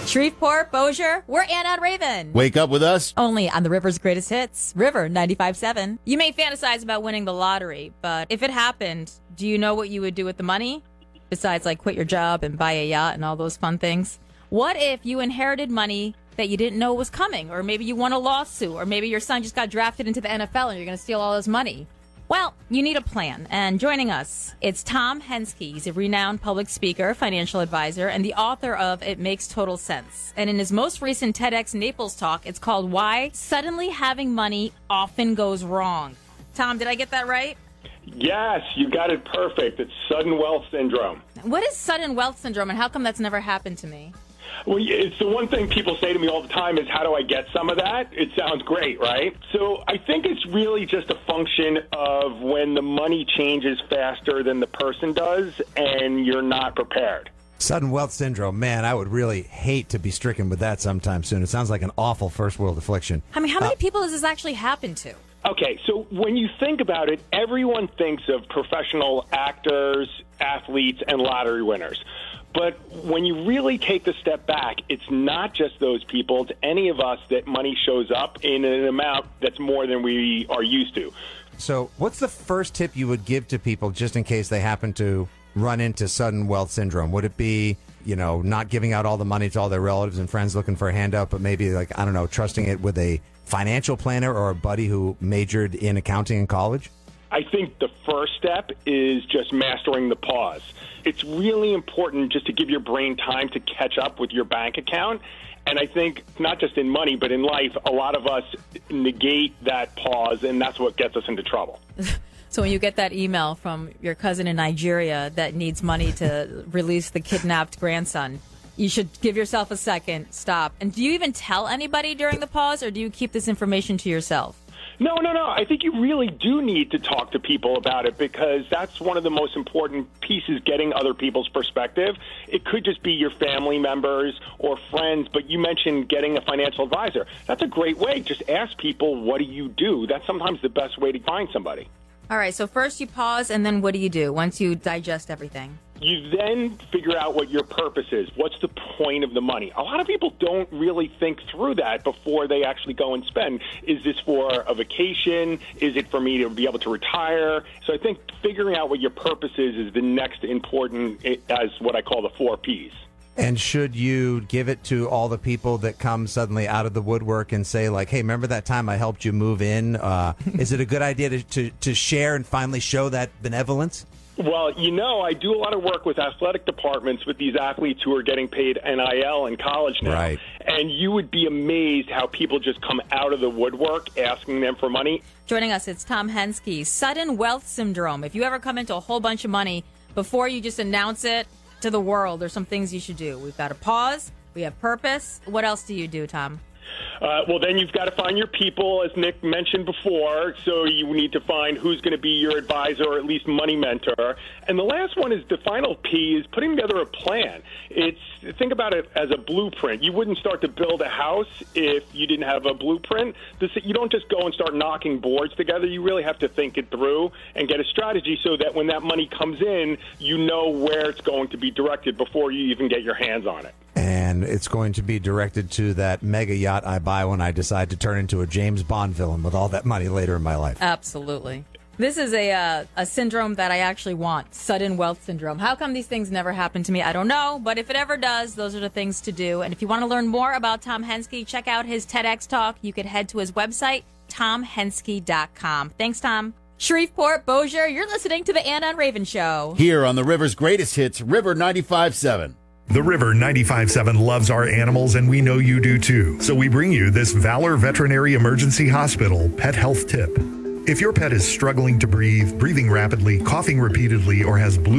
Shreveport, Bossier, we're Anna and Raven. Wake up with us. Only on the River's Greatest Hits, River 95.7. You may fantasize about winning the lottery, but if it happened, do you know what you would do with the money? Besides, like, quit your job and buy a yacht and all those fun things. What if you inherited money that you didn't know was coming? Or maybe you won a lawsuit, or maybe your son just got drafted into the NFL and you're going to steal all his money. Well, you need a plan. And joining us, it's Tom Henske. He's a renowned public speaker, financial advisor, and the author of It Makes Total Sense. And in his most recent TEDx Naples talk, it's called Why Suddenly Having Money Often Goes Wrong. Tom, did I get that right? Yes, you got it perfect. It's sudden wealth syndrome. What is sudden wealth syndrome, and how come that's never happened to me? Well, it's the one thing people say to me all the time is, how do I get some of that? It sounds great, right? So I think it's really just a function of when the money changes faster than the person does and you're not prepared. Sudden wealth syndrome, man, I would really hate to be stricken with that sometime soon. It sounds like an awful first world affliction. I mean, how many people does this actually happen to? Okay, so when you think about it, everyone thinks of professional actors, athletes, and lottery winners. But when you really take the step back, it's not just those people. It's any of us that money shows up in an amount that's more than we are used to. So what's the first tip you would give to people just in case they happen to run into sudden wealth syndrome? Would it be, not giving out all the money to all their relatives and friends looking for a handout, but maybe, trusting it with a financial planner or a buddy who majored in accounting in college? I think the first step is just mastering the pause. It's really important just to give your brain time to catch up with your bank account. And I think not just in money, but in life, a lot of us negate that pause, and that's what gets us into trouble. So when you get that email from your cousin in Nigeria that needs money to release the kidnapped grandson, you should give yourself a second, stop. And do you even tell anybody during the pause, or do you keep this information to yourself? No. I think you really do need to talk to people about it, because that's one of the most important pieces, getting other people's perspective. It could just be your family members or friends, but you mentioned getting a financial advisor. That's a great way. Just ask people, what do you do? That's sometimes the best way to find somebody. All right, so first you pause, and then what do you do once you digest everything? You then figure out what your purpose is. What's the point of the money? A lot of people don't really think through that before they actually go and spend. Is this for a vacation? Is it for me to be able to retire? So I think figuring out what your purpose is the next important, as what I call the 4 Ps. And should you give it to all the people that come suddenly out of the woodwork and say, like, hey, remember that time I helped you move in? Is it a good idea to share and finally show that benevolence? Well, I do a lot of work with athletic departments with these athletes who are getting paid NIL in college now. Right. And you would be amazed how people just come out of the woodwork asking them for money. Joining us, it's Tom Henske. Sudden wealth syndrome. If you ever come into a whole bunch of money, before you just announce it to the world, there's some things you should do. We've got a pause. We have purpose. What else do you do, Tom? Well, then you've got to find your people, as Nick mentioned before. So you need to find who's going to be your advisor, or at least money mentor. And the last one is the final P, is putting together a plan. Think about it as a blueprint. You wouldn't start to build a house if you didn't have a blueprint. You don't just go and start knocking boards together. You really have to think it through and get a strategy so that when that money comes in, you know where it's going to be directed before you even get your hands on it. And it's going to be directed to that mega yacht I buy when I decide to turn into a James Bond villain with all that money later in my life. Absolutely. This is a syndrome that I actually want, sudden wealth syndrome. How come these things never happen to me? I don't know, but if it ever does, those are the things to do. And if you want to learn more about Tom Henske, check out his TEDx talk. You could head to his website, tomhenske.com. Thanks, Tom. Shreveport, Bossier, you're listening to the Anna and Raven Show. Here on the River's Greatest Hits, River 95.7. The River 95.7 loves our animals, and we know you do too. So we bring you this Valor Veterinary Emergency Hospital pet health tip. If your pet is struggling to breathe, breathing rapidly, coughing repeatedly, or has blue